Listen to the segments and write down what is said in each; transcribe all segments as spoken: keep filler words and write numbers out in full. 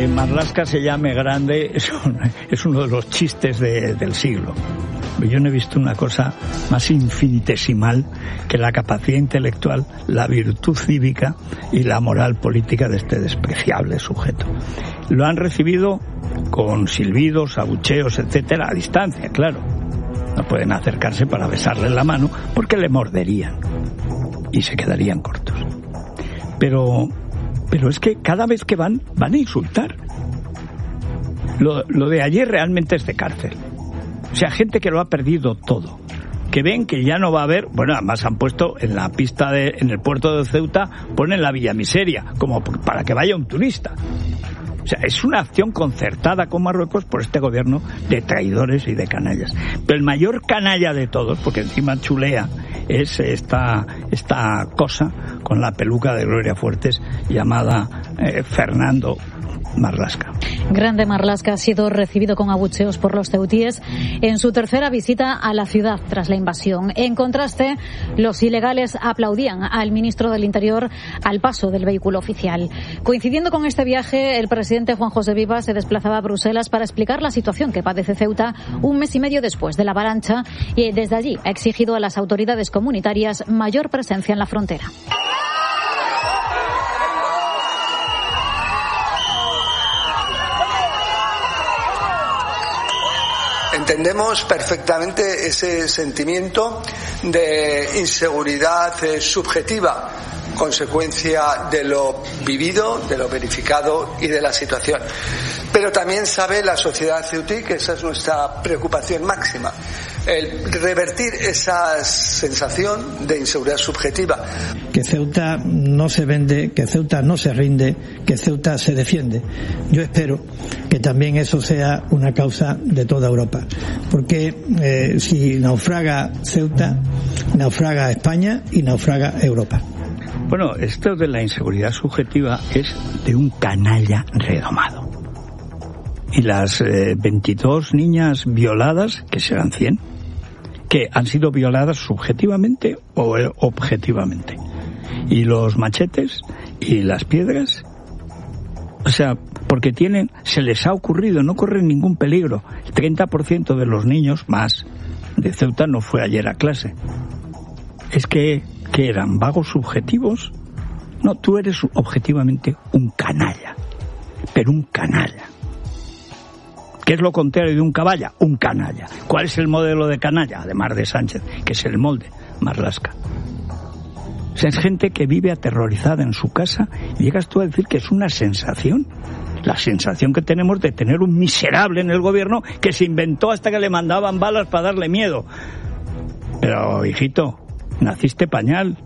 que Marlaska se llame grande es, un, es uno de los chistes de, del siglo. Yo no he visto una cosa más infinitesimal que la capacidad intelectual, la virtud cívica y la moral política de este despreciable sujeto. Lo han recibido con silbidos, abucheos, etcétera, a distancia, claro. No pueden acercarse para besarle la mano porque le morderían y se quedarían cortos. Pero, pero es que cada vez que van, van a insultar. Lo, lo de ayer realmente es de cárcel. O sea, gente que lo ha perdido todo, que ven que ya no va a haber, bueno, además han puesto en la pista de, en el puerto de Ceuta, ponen la Villa Miseria, como para que vaya un turista. O sea, es una acción concertada con Marruecos por este gobierno de traidores y de canallas. Pero el mayor canalla de todos, porque encima chulea, es esta, esta cosa con la peluca de Gloria Fuertes llamada eh, Fernando Marlaska. Grande Marlaska ha sido recibido con abucheos por los ceutíes en su tercera visita a la ciudad tras la invasión. En contraste, los ilegales aplaudían al ministro del Interior al paso del vehículo oficial. Coincidiendo con este viaje, el presidente Juan José Vivas se desplazaba a Bruselas para explicar la situación que padece Ceuta un mes y medio después de la avalancha y desde allí ha exigido a las autoridades comunitarias mayor presencia en la frontera. Entendemos perfectamente ese sentimiento de inseguridad eh, subjetiva, consecuencia de lo vivido, de lo verificado y de la situación. Pero también sabe la sociedad ceutí que esa es nuestra preocupación máxima, el revertir esa sensación de inseguridad subjetiva. Que Ceuta no se vende, que Ceuta no se rinde, que Ceuta se defiende. Yo espero que también eso sea una causa de toda Europa, porque eh, si naufraga Ceuta, naufraga España y naufraga Europa. Bueno, esto de la inseguridad subjetiva es de un canalla redomado. Y las eh, veintidós niñas violadas, que serán cien, que han sido violadas subjetivamente o eh, objetivamente. Y los machetes y las piedras, o sea, porque tienen, se les ha ocurrido, no corren ningún peligro. El treinta por ciento de los niños, más, de Ceuta no fue ayer a clase. Es que, que eran vagos subjetivos. No, tú eres objetivamente un canalla, pero un canalla. ¿Qué es lo contrario de un caballa? Un canalla. ¿Cuál es el modelo de canalla? Además de Sánchez, que es el molde, Marlaska. O sea, es gente que vive aterrorizada en su casa y llegas tú a decir que es una sensación. La sensación que tenemos de tener un miserable en el gobierno que se inventó hasta que le mandaban balas para darle miedo. Pero, hijito, naciste pañal.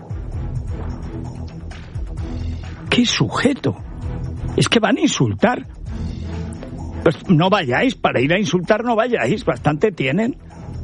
¡Qué sujeto! Es que van a insultar. Pues no vayáis, para ir a insultar no vayáis, bastante tienen.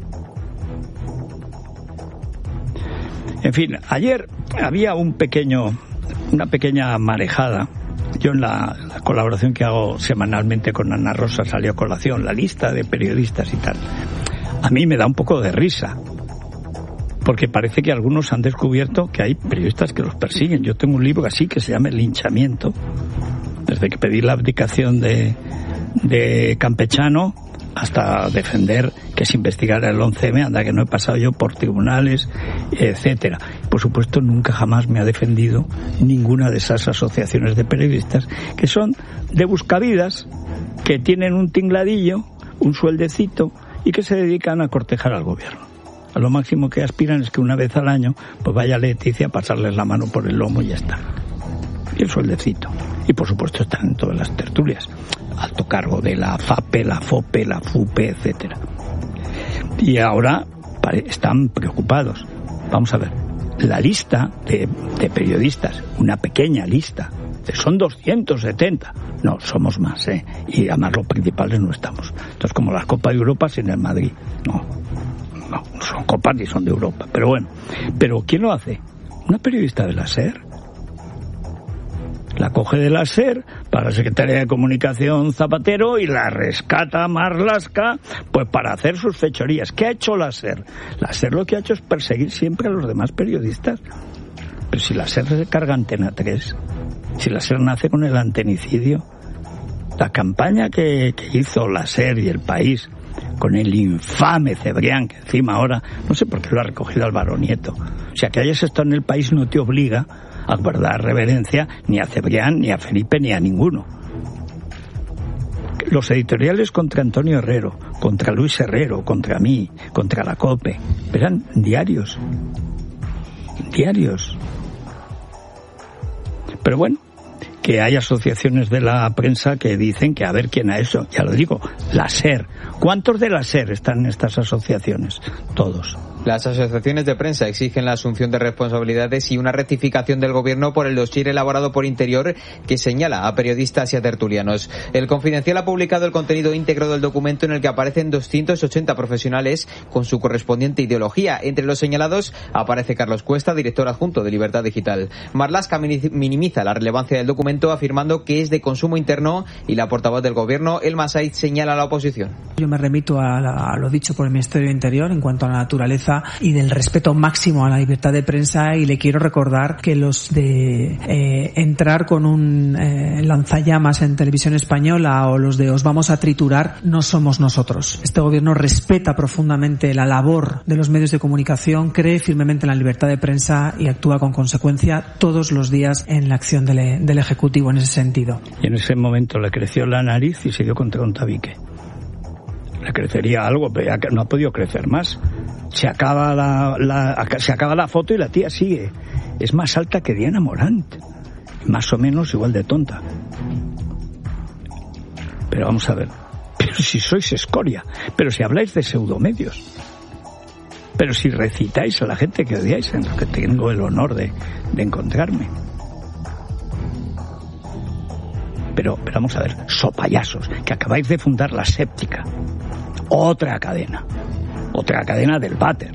En fin, ayer había un pequeño, una pequeña marejada. Yo en la, la colaboración que hago semanalmente con Ana Rosa salió a colación, la lista de periodistas y tal. A mí me da un poco de risa, porque parece que algunos han descubierto que hay periodistas que los persiguen. Yo tengo un libro así que se llama El linchamiento, desde que pedí la abdicación de, de Campechano hasta defender que se investigara el once eme, anda que no he pasado yo por tribunales, etcétera. Por supuesto, nunca jamás me ha defendido ninguna de esas asociaciones de periodistas que son de buscavidas, que tienen un tingladillo, un sueldecito y que se dedican a cortejar al gobierno. A lo máximo que aspiran es que una vez al año pues vaya Leticia a pasarles la mano por el lomo y ya está. Y el sueldecito. Y por supuesto están en todas las tertulias. Alto cargo de la FAPE, la FOPE, la FUPE, etcétera. Y ahora están preocupados. Vamos a ver. La lista de, de periodistas, una pequeña lista, son doscientos setenta. No, somos más, ¿eh? Y además los principales no estamos. Entonces, como las Copas de Europa sin el Madrid. No, no, no son copas ni son de Europa. Pero bueno, ¿pero quién lo hace? Una periodista de la SER. La coge de la SER para la Secretaría de Comunicación Zapatero y la rescata Marlaska pues para hacer sus fechorías. ¿Qué ha hecho la SER? La SER lo que ha hecho es perseguir siempre a los demás periodistas. Pero si la SER se carga Antena tres, si la SER nace con el antenicidio, La campaña que, que hizo la SER y El País con el infame Cebrián, que encima ahora, no sé por qué lo ha recogido Álvaro Nieto. O sea, que hayas estado en El País no te obliga a guardar reverencia ni a Cebrián, ni a Felipe, ni a ninguno. Los editoriales contra Antonio Herrero, contra Luis Herrero, contra mí, contra la COPE, eran diarios. Diarios. Pero bueno, que hay asociaciones de la prensa que dicen que a ver quién ha eso. Ya lo digo, la SER. ¿Cuántos de la SER están en estas asociaciones? Todos. Las asociaciones de prensa exigen la asunción de responsabilidades y una rectificación del gobierno por el dossier elaborado por Interior que señala a periodistas y a tertulianos. El Confidencial ha publicado el contenido íntegro del documento en el que aparecen doscientos ochenta profesionales con su correspondiente ideología. Entre los señalados aparece Carlos Cuesta, director adjunto de Libertad Digital. Marlaska minimiza la relevancia del documento afirmando que es de consumo interno y la portavoz del gobierno, Elma Said, señala a la oposición. Yo me remito a, la, a lo dicho por el Ministerio de Interior en cuanto a la naturaleza y del respeto máximo a la libertad de prensa, y le quiero recordar que los de eh, entrar con un eh, lanzallamas en Televisión Española o los de os vamos a triturar no somos nosotros. Este gobierno respeta profundamente la labor de los medios de comunicación, cree firmemente en la libertad de prensa y actúa con consecuencia todos los días en la acción del, del Ejecutivo en ese sentido. Y en ese momento le creció la nariz y se dio contra un tabique. Le crecería algo, pero ya no ha podido crecer más. Se acaba la, la, se acaba la foto y la tía sigue. Es más alta que Diana Morant. Más o menos igual de tonta. Pero vamos a ver. Pero si sois escoria. Pero si habláis de pseudomedios. Pero si recitáis a la gente que odiáis, en lo que tengo el honor de, de encontrarme. Pero, pero vamos a ver, sopayasos, que acabáis de fundar La Séptica. Otra cadena. Otra cadena del váter.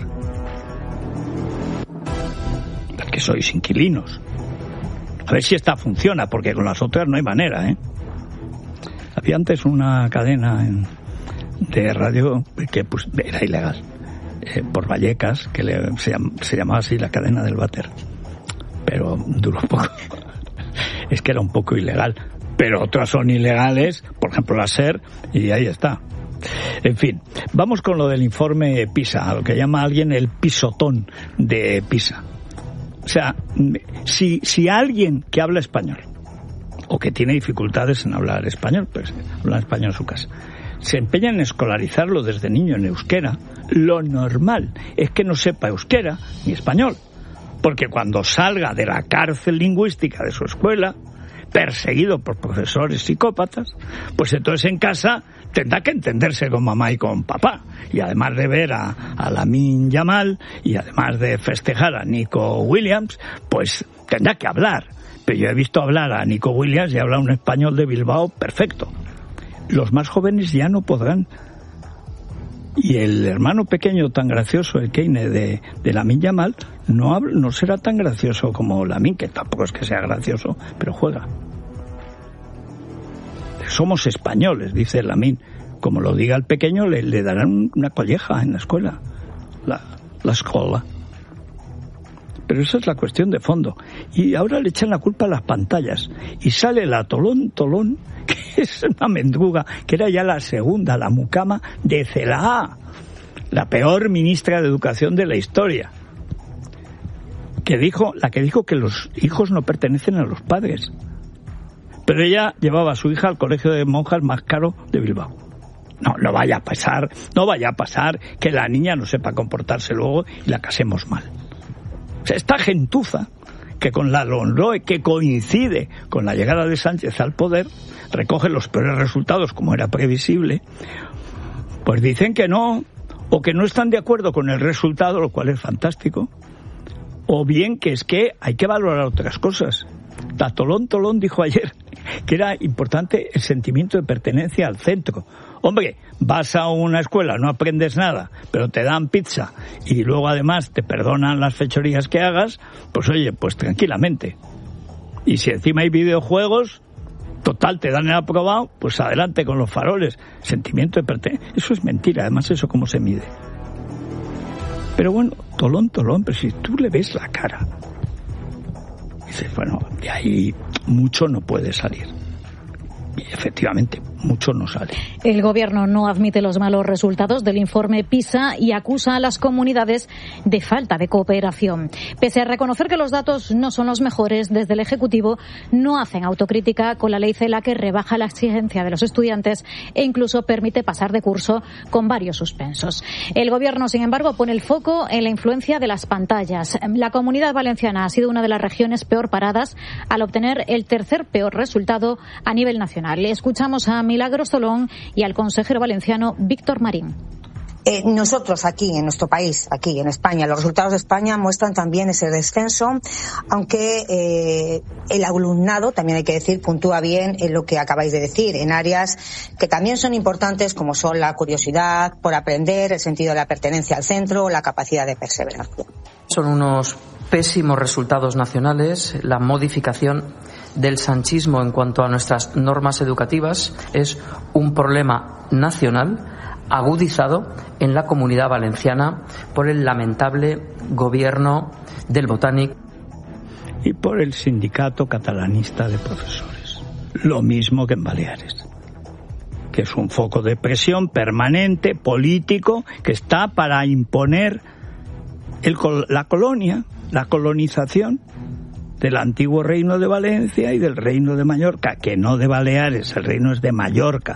Es que sois inquilinos. A ver si esta funciona, porque con las otras no hay manera, ¿eh? Había antes una cadena en, de radio que pues, era ilegal. Eh, por Vallecas, que le, se, llam, se llamaba así la cadena del váter. Pero duró poco. Es que era un poco ilegal. Pero otras son ilegales, por ejemplo la SER, y ahí está. En fin, vamos con lo del informe PISA, a lo que llama alguien el pisotón de PISA. O sea, si, si alguien que habla español, o que tiene dificultades en hablar español, pues habla español en su casa, se empeña en escolarizarlo desde niño en euskera, lo normal es que no sepa euskera ni español. Porque cuando salga de la cárcel lingüística de su escuela, perseguido por profesores psicópatas, pues entonces en casa tendrá que entenderse con mamá y con papá. Y además de ver a, a Lamine Yamal y además de festejar a Nico Williams, pues tendrá que hablar. Pero yo he visto hablar a Nico Williams y habla un español de Bilbao perfecto. Los más jóvenes ya no podrán. Y el hermano pequeño tan gracioso, el Keine de, de Lamine Yamal, no, habla, no será tan gracioso como Lamine, que tampoco es que sea gracioso, pero juega. Somos españoles, dice Lamine. Como lo diga el pequeño, le, le darán una colleja en la escuela, la, la escuela. Pero esa es la cuestión de fondo. Y ahora le echan la culpa a las pantallas. Y sale la Tolón Tolón, que es una mendruga, que era ya la segunda, la mucama de Celaá, la peor ministra de Educación de la historia. Que dijo, la que dijo que los hijos no pertenecen a los padres. Pero ella llevaba a su hija al colegio de monjas más caro de Bilbao. No, no vaya a pasar, no vaya a pasar que la niña no sepa comportarse luego y la casemos mal. O sea, esta gentuza, que con la LOMLOE, que coincide con la llegada de Sánchez al poder, recoge los peores resultados, como era previsible, pues dicen que no, o que no están de acuerdo con el resultado, lo cual es fantástico, o bien que es que hay que valorar otras cosas. La Tolón Tolón dijo ayer que era importante el sentimiento de pertenencia al centro. Hombre, vas a una escuela, no aprendes nada, pero te dan pizza y luego además te perdonan las fechorías que hagas, pues oye, pues tranquilamente. Y si encima hay videojuegos, total, te dan el aprobado, pues adelante con los faroles. Sentimiento de pertenencia. Eso es mentira, además eso cómo se mide. Pero bueno, Tolón Tolón, pero si tú le ves la cara, dices, bueno, de ahí mucho no puede salir. Y efectivamente, mucho no sale. El Gobierno no admite los malos resultados del informe PISA y acusa a las comunidades de falta de cooperación. Pese a reconocer que los datos no son los mejores, desde el Ejecutivo no hacen autocrítica con la ley CELA, que rebaja la exigencia de los estudiantes e incluso permite pasar de curso con varios suspensos. El Gobierno, sin embargo, pone el foco en la influencia de las pantallas. La Comunidad Valenciana ha sido una de las regiones peor paradas al obtener el tercer peor resultado a nivel nacional. Le escuchamos a Milagros Tolón y al consejero valenciano Víctor Marín. Eh, nosotros aquí, en nuestro país, aquí en España, los resultados de España muestran también ese descenso, aunque eh, el alumnado, también hay que decir, puntúa bien en lo que acabáis de decir, en áreas que también son importantes, como son la curiosidad por aprender, el sentido de la pertenencia al centro o la capacidad de perseverancia. Son unos pésimos resultados nacionales. La modificación del sanchismo en cuanto a nuestras normas educativas es un problema nacional agudizado en la Comunidad Valenciana por el lamentable gobierno del Botánic y por el sindicato catalanista de profesores. Lo mismo que en Baleares, que es un foco de presión permanente, político, que está para imponer el, la colonia, la colonización del antiguo reino de Valencia y del reino de Mallorca, que no de Baleares, el reino es de Mallorca.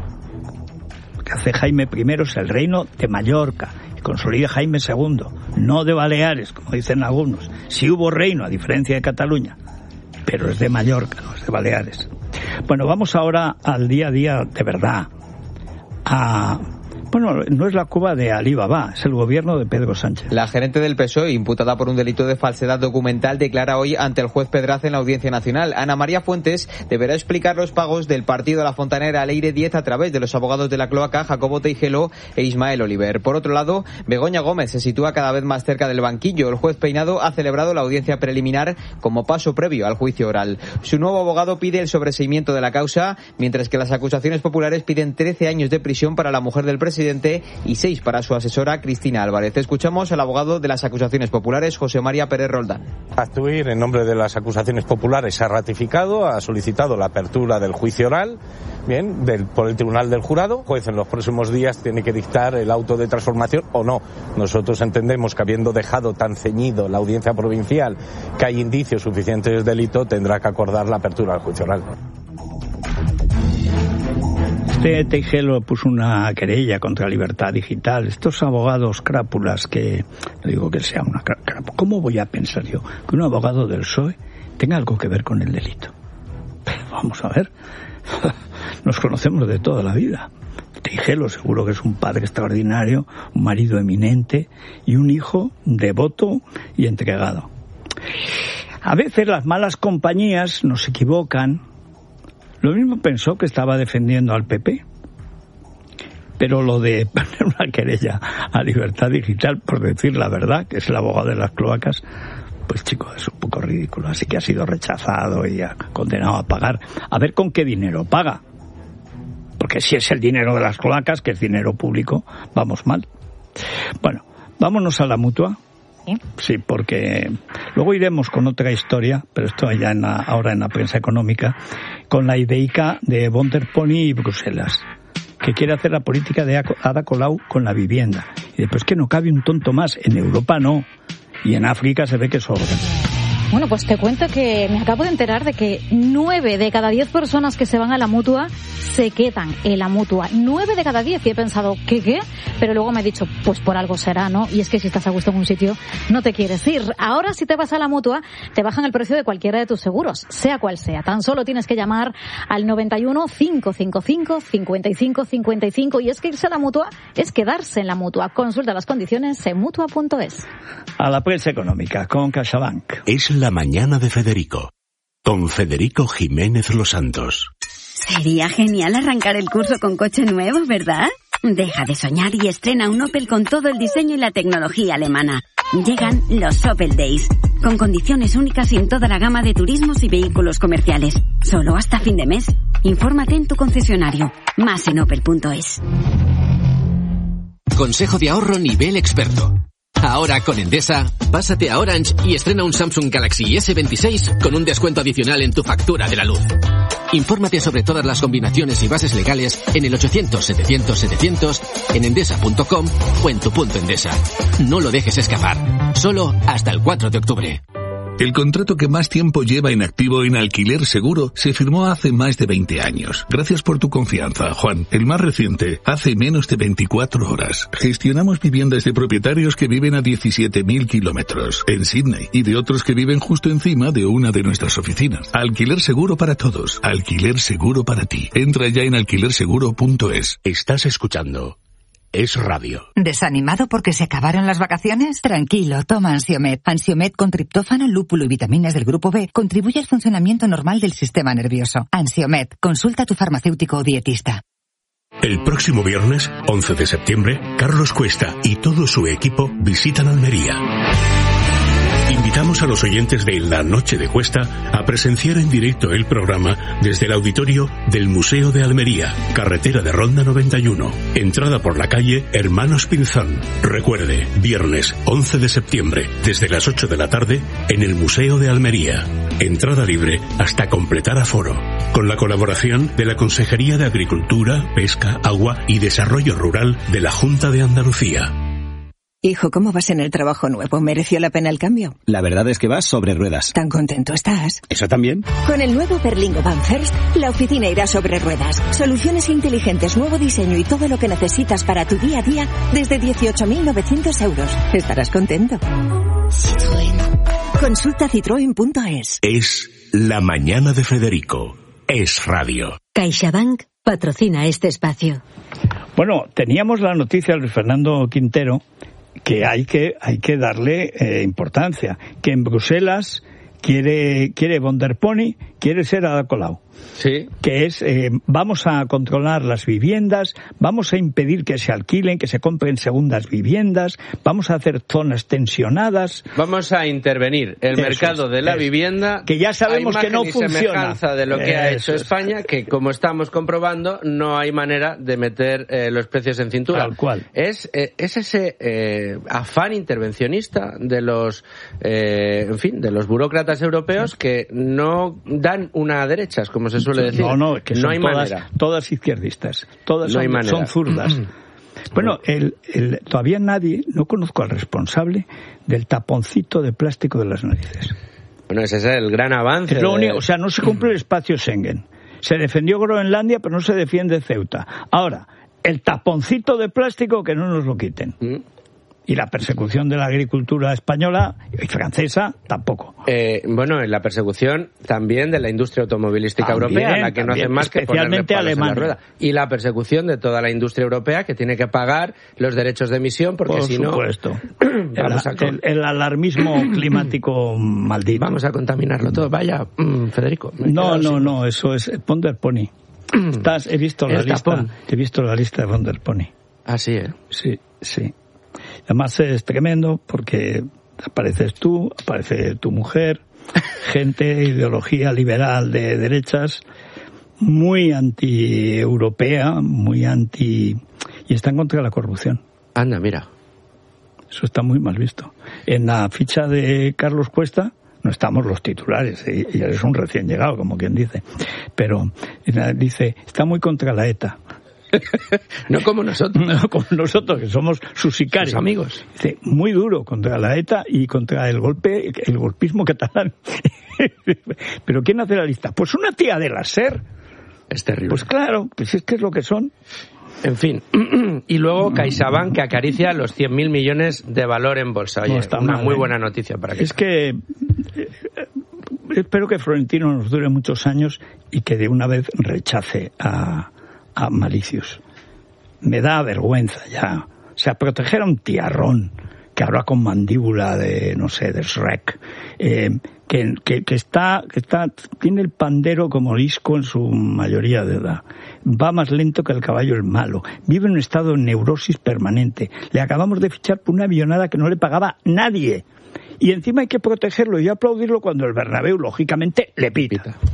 Lo que hace Jaime primero es el reino de Mallorca, y consolida Jaime segundo, no de Baleares, como dicen algunos. Sí hubo reino, a diferencia de Cataluña, pero es de Mallorca, no es de Baleares. Bueno, vamos ahora al día a día de verdad. A... Bueno, no es la Cuba de Alí Baba, es el gobierno de Pedro Sánchez. La gerente del P S O E, imputada por un delito de falsedad documental, declara hoy ante el juez Pedraza en la Audiencia Nacional. Ana María Fuentes deberá explicar los pagos del partido La Fontanera Leire diez a través de los abogados de la cloaca Jacobo Teijelo e Ismael Oliver. Por otro lado, Begoña Gómez se sitúa cada vez más cerca del banquillo. El juez Peinado ha celebrado la audiencia preliminar como paso previo al juicio oral. Su nuevo abogado pide el sobreseimiento de la causa, mientras que las acusaciones populares piden trece años de prisión para la mujer del presidente y seis para su asesora Cristina Álvarez. Escuchamos al abogado de las acusaciones populares, José María Pérez Roldán. Actuir en nombre de las acusaciones populares ha ratificado, ha solicitado la apertura del juicio oral, bien, del, por el Tribunal del Jurado. El juez en los próximos días tiene que dictar el auto de transformación o no. Nosotros entendemos que habiendo dejado tan ceñido la audiencia provincial que hay indicios suficientes de delito, tendrá que acordar la apertura del juicio oral. Este Teijelo puso una querella contra Libertad Digital. Estos abogados crápulas que, no digo que sea una crápula, ¿cómo voy a pensar yo que un abogado del P S O E tenga algo que ver con el delito? Pero vamos a ver, nos conocemos de toda la vida. Teijelo seguro que es un padre extraordinario, un marido eminente y un hijo devoto y entregado. A veces las malas compañías nos equivocan. Lo mismo pensó que estaba defendiendo al P P. Pero lo de poner una querella a Libertad Digital por decir la verdad, que es el abogado de las cloacas, pues chico, es un poco ridículo. Así que ha sido rechazado y ha condenado a pagar. A ver con qué dinero paga. Porque si es el dinero de las cloacas, que es dinero público, vamos mal. Bueno, vámonos a la Mutua. Sí, porque luego iremos con otra historia, pero esto ya en la, ahora en la prensa económica, con la ideica de Von der Pony y Bruselas, que quiere hacer la política de Ada Colau con la vivienda. Y después que no cabe un tonto más, en Europa no, y en África se ve que sobra. Bueno, pues te cuento que me acabo de enterar de que nueve de cada diez personas que se van a la Mutua se quedan en la Mutua. Nueve de cada diez. Y he pensado, ¿qué qué? Pero luego me he dicho, pues por algo será, ¿no? Y es que si estás a gusto en un sitio, no te quieres ir. Ahora, si te vas a la Mutua, te bajan el precio de cualquiera de tus seguros, sea cual sea. Tan solo tienes que llamar al noventa y uno, cinco cinco cinco, cincuenta y cinco cincuenta y cinco. Y es que irse a la Mutua es quedarse en la Mutua. Consulta las condiciones en mutua punto es. A la prensa económica con CaixaBank. Es la mañana de Federico, con Federico Jiménez Los Santos. Sería genial arrancar el curso con coche nuevo, ¿verdad? Deja de soñar y estrena un Opel con todo el diseño y la tecnología alemana. Llegan los Opel Days, con condiciones únicas en toda la gama de turismos y vehículos comerciales. Solo hasta fin de mes. Infórmate en tu concesionario. Más en opel punto es. Consejo de ahorro nivel experto. Ahora con Endesa, pásate a Orange y estrena un Samsung Galaxy ese veintiséis con un descuento adicional en tu factura de la luz. Infórmate sobre todas las combinaciones y bases legales en el ochocientos setecientos setecientos, en endesa punto com o en tu punto Endesa. No lo dejes escapar. Solo hasta el cuatro de octubre. El contrato que más tiempo lleva en activo en Alquiler Seguro se firmó hace más de veinte años. Gracias por tu confianza, Juan. El más reciente, hace menos de veinticuatro horas. Gestionamos viviendas de propietarios que viven a diecisiete mil kilómetros en Sydney y de otros que viven justo encima de una de nuestras oficinas. Alquiler Seguro para todos. Alquiler Seguro para ti. Entra ya en alquiler seguro punto es. Estás escuchando Es Radio. ¿Desanimado porque se acabaron las vacaciones? Tranquilo, toma Ansiomed. Ansiomed con triptófano, lúpulo y vitaminas del grupo B contribuye al funcionamiento normal del sistema nervioso. Ansiomed, consulta a tu farmacéutico o dietista. El próximo viernes, once de septiembre, Carlos Cuesta y todo su equipo visitan Almería. Invitamos a los oyentes de La Noche de Cuesta a presenciar en directo el programa desde el auditorio del Museo de Almería, carretera de Ronda noventa y uno, entrada por la calle Hermanos Pinzón. Recuerde, viernes once de septiembre, desde las ocho de la tarde, en el Museo de Almería. Entrada libre hasta completar aforo. Con la colaboración de la Consejería de Agricultura, Pesca, Agua y Desarrollo Rural de la Junta de Andalucía. Hijo, ¿cómo vas en el trabajo nuevo? ¿Mereció la pena el cambio? La verdad es que vas sobre ruedas. ¿Tan contento estás? ¿Eso también? Con el nuevo Berlingo Van First, la oficina irá sobre ruedas. Soluciones inteligentes, nuevo diseño y todo lo que necesitas para tu día a día desde dieciocho mil novecientos euros. Estarás contento. Citroën. Consulta citroen punto es. Es La Mañana de Federico. Es Radio. CaixaBank patrocina este espacio. Bueno, teníamos la noticia de Fernando Quintero que hay que hay que darle eh, importancia, que en Bruselas quiere quiere von der Pony, quiere ser Ada Colau. Sí. Que es, eh, vamos a controlar las viviendas, vamos a impedir que se alquilen, que se compren segundas viviendas, vamos a hacer zonas tensionadas. Vamos a intervenir el Eso mercado es, de la es. vivienda. Que ya sabemos que no y funciona. Semejanza de lo que Eso ha hecho es. España, que como estamos comprobando, no hay manera de meter eh, los precios en cintura. Tal cual. Es, eh, es ese eh, afán intervencionista de los, eh, en fin, de los burócratas europeos que no dan una derecha, como se suele decir. No, no, que son no hay todas, manera. todas izquierdistas, todas No hay son, manera. son zurdas. Bueno, el, el, todavía nadie, no conozco al responsable del taponcito de plástico de las narices. Bueno, ese es el gran avance. Es lo de... único, o sea, no se cumple el espacio Schengen. Se defendió Groenlandia, pero no se defiende Ceuta. Ahora, el taponcito de plástico, que no nos lo quiten. ¿Mm? Y la persecución de la agricultura española y francesa tampoco. Eh, bueno, en la persecución también de la industria automovilística También, europea, la que no también, hacen más que ponerle especialmente palos en la Alemania. rueda. Y la persecución de toda la industria europea que tiene que pagar los derechos de emisión porque Por si no... supuesto. vamos el, a con... el, el alarmismo climático maldito. Vamos a contaminarlo todo. Vaya, mm, Federico. No, no, sin... no, eso es von der Pony. Estás, he visto la el lista, tapón. he visto la lista de von der Pony. Ah, sí, ¿eh? Sí, sí. Además es tremendo porque apareces tú, aparece tu mujer, gente, ideología liberal de derechas, muy anti-europea, muy anti... y está en contra de la corrupción. Anda, mira. Eso está muy mal visto. En la ficha de Carlos Cuesta no estamos los titulares, y, y eres un recién llegado, como quien dice, pero dice, está muy contra la ETA. No como nosotros. No como nosotros, que somos sus sicarios. Sus amigos. Dice, muy duro contra la ETA y contra el golpe, el golpismo catalán. ¿Pero quién hace la lista? Pues una tía de la SER. Es terrible. Pues claro, pues es que es lo que son. En fin. Y luego CaixaBank, que acaricia los cien mil millones de valor en bolsa. Oye, no está una mal, muy ¿eh? buena noticia para que... Es que... Eh, espero que Florentino nos dure muchos años y que de una vez rechace a... a Malicius. Me da vergüenza ya. O sea, proteger a un tiarrón que habla con mandíbula de, no sé, de Shrek, eh, que, que, que está, que está, tiene el pandero como Isco en su mayoría de edad. Va más lento que el caballo el malo. Vive en un estado de neurosis permanente. Le acabamos de fichar por una avionada que no le pagaba nadie. Y encima hay que protegerlo y aplaudirlo cuando el Bernabéu, lógicamente, le pita. pita.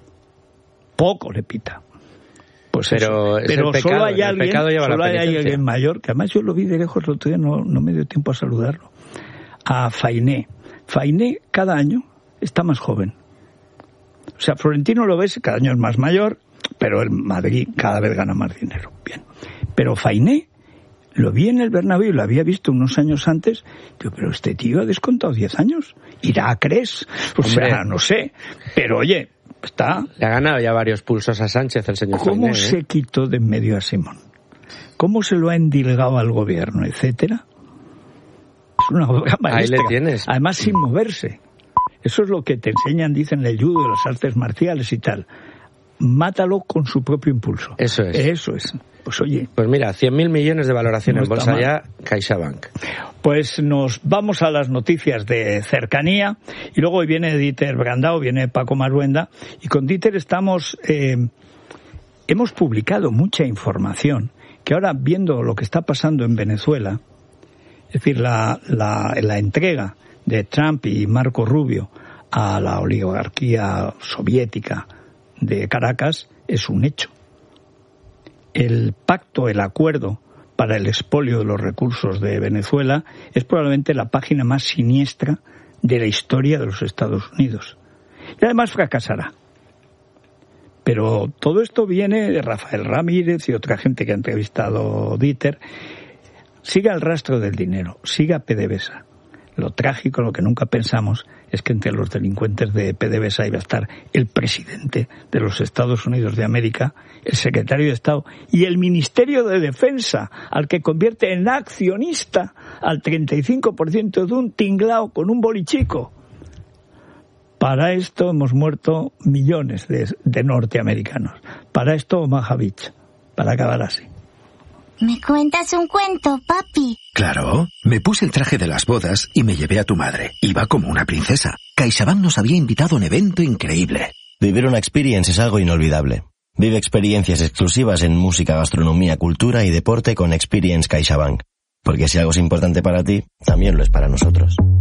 Poco le pita. Pues pero eso. pero pecado, solo hay alguien, solo hay penitencia. alguien mayor, que además yo lo vi de lejos el otro día, no, no me dio tiempo a saludarlo, a Fainé. Fainé cada año está más joven. O sea, Florentino lo ves, cada año es más mayor, pero el Madrid cada vez gana más dinero. Bien. Pero Fainé, lo vi en el Bernabéu, lo había visto unos años antes, digo, pero este tío ha descontado diez años. ¿Irá a Cres? O Hombre, sea, no sé. Pero oye, está... Le ha ganado ya varios pulsos a Sánchez el señor ¿Cómo Fainé, se eh? quitó de en medio a Simón? ¿Cómo se lo ha endilgado al gobierno, etcétera? Es una obra maestra. Ahí le tienes. Además, sin moverse. Eso es lo que te enseñan, dicen, el judo, las artes marciales y tal. Mátalo con su propio impulso. Eso es. Eso es. Pues oye... Pues mira, cien mil millones de valoración no en bolsa mal. ya, CaixaBank. Pues nos vamos a las noticias de cercanía y luego hoy viene Dieter Brandao, viene Paco Maruenda y con Dieter estamos... Eh, hemos publicado mucha información que ahora, viendo lo que está pasando en Venezuela, es decir, la, la, la entrega de Trump y Marco Rubio a la oligarquía soviética de Caracas es un hecho. El pacto, el acuerdo para el expolio de los recursos de Venezuela es probablemente la página más siniestra de la historia de los Estados Unidos. Y además fracasará. Pero todo esto viene de Rafael Ramírez y otra gente que ha entrevistado Dieter. Siga el rastro del dinero, siga PDVSA. Lo trágico, lo que nunca pensamos, es que entre los delincuentes de PDVSA iba a estar el presidente de los Estados Unidos de América, el secretario de Estado y el Ministerio de Defensa, al que convierte en accionista al treinta y cinco por ciento de un tinglao con un bolichico. Para esto hemos muerto millones de, de norteamericanos. Para esto Omaha Beach, para acabar así. ¿Me cuentas un cuento, papi? Claro, me puse el traje de las bodas y me llevé a tu madre. Iba como una princesa. CaixaBank nos había invitado a un evento increíble. Vivir una experience es algo inolvidable. Vive experiencias exclusivas en música, gastronomía, cultura y deporte con Experience CaixaBank. Porque si algo es importante para ti, también lo es para nosotros.